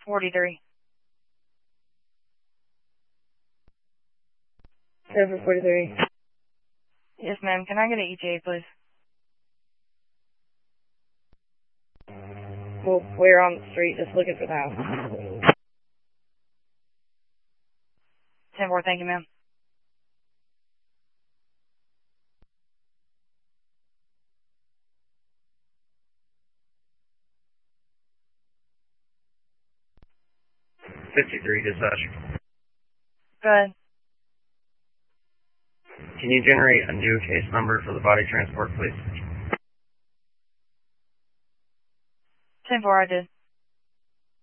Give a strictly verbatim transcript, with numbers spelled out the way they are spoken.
forty-three. ten four forty-three. Yes, ma'am. Can I get an E T A, please? Well, we're on the street just looking for the house. ten four, thank you, ma'am. fifty-three, dispatch. Go ahead. Can you generate a new case number for the body transport, please? ten four, I did.